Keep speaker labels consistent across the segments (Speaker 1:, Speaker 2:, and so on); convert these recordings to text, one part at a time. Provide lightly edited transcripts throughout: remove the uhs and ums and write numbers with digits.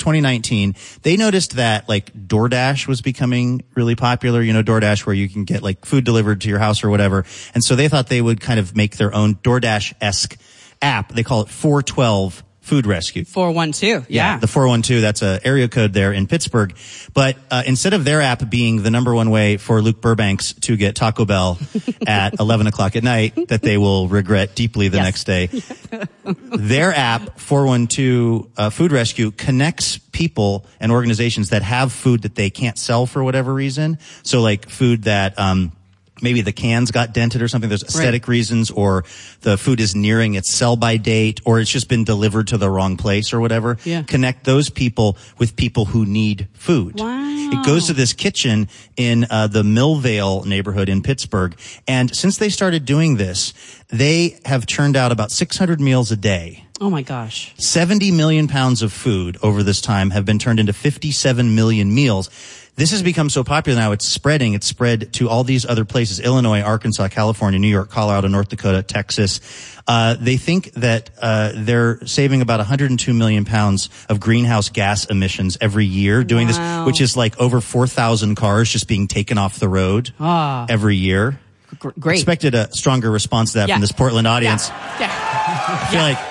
Speaker 1: 2019, they noticed that like DoorDash was becoming really popular. You know, DoorDash, where you can get like food delivered to your house or whatever. And so they thought they would kind of make their own DoorDash-esque app. They call it 412 Food Rescue.
Speaker 2: 412, yeah.
Speaker 1: The 412, that's an area code there in Pittsburgh. But instead of their app being the number one way for Luke Burbanks to get Taco Bell at 11 o'clock at night that they will regret deeply the next day, their app, 412 Food Rescue, connects people and organizations that have food that they can't sell for whatever reason. So like food that maybe the cans got dented or something. There's aesthetic reasons, or the food is nearing its sell-by date, or it's just been delivered to the wrong place or whatever.
Speaker 2: Yeah.
Speaker 1: Connect those people with people who need food.
Speaker 2: Wow.
Speaker 1: It goes to this kitchen in the Millvale neighborhood in Pittsburgh. And since they started doing this, they have churned out about 600 meals a day.
Speaker 2: Oh my gosh.
Speaker 1: 70 million pounds of food over this time have been turned into 57 million meals. This has become so popular now, it's spreading. It's spread to all these other places: Illinois, Arkansas, California, New York, Colorado, North Dakota, Texas. They think that they're saving about 102 million pounds of greenhouse gas emissions every year doing this, which is like over 4,000 cars just being taken off the road every year.
Speaker 2: Great.
Speaker 1: Expected a stronger response to that from this Portland audience.
Speaker 2: Yeah.
Speaker 1: I feel like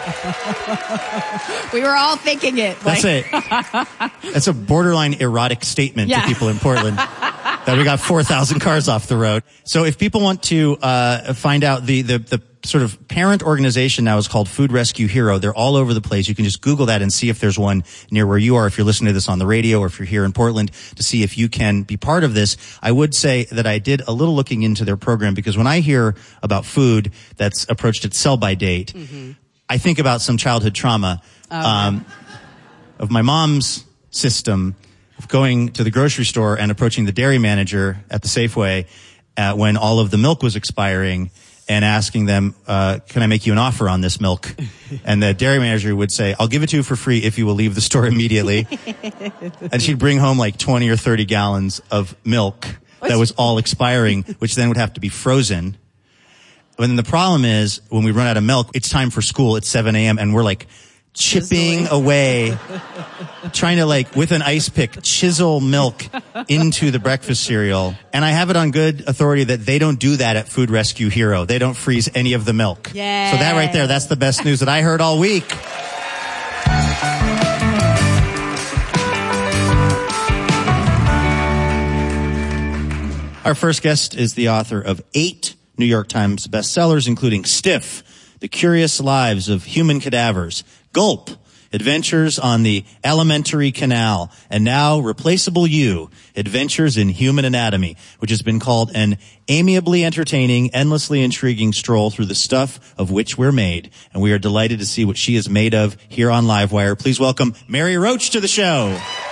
Speaker 2: we were all thinking it.
Speaker 1: That's That's a borderline erotic statement to people in Portland that we got 4,000 cars off the road. So if people want to find out, the sort of parent organization now is called Food Rescue Hero. They're all over the place. You can just Google that and see if there's one near where you are, if you're listening to this on the radio, or if you're here in Portland, to see if you can be part of this. I would say that I did a little looking into their program, because when I hear about food that's approached its sell-by date, I think about some childhood trauma of my mom's system of going to the grocery store and approaching the dairy manager at the Safeway when all of the milk was expiring, and asking them, can I make you an offer on this milk? And the dairy manager would say, I'll give it to you for free if you will leave the store immediately. And she'd bring home like 20 or 30 gallons of milk that was all expiring, which then would have to be frozen. But then the problem is, when we run out of milk, it's time for school at 7 a.m. and we're like chipping away, trying to like, with an ice pick, chisel milk into the breakfast cereal. And I have it on good authority that they don't do that at Food Rescue Hero. They don't freeze any of the milk.
Speaker 2: Yay.
Speaker 1: So that right there, that's the best news that I heard all week. Our first guest is the author of 8 New York Times bestsellers, including Stiff, The Curious Lives of Human Cadavers, Gulp, Adventures on the Alimentary Canal, and now Replaceable You, Adventures in Human Anatomy, which has been called an amiably entertaining, endlessly intriguing stroll through the stuff of which we're made. And we are delighted to see what she is made of here on Livewire. Please welcome Mary Roach to the show.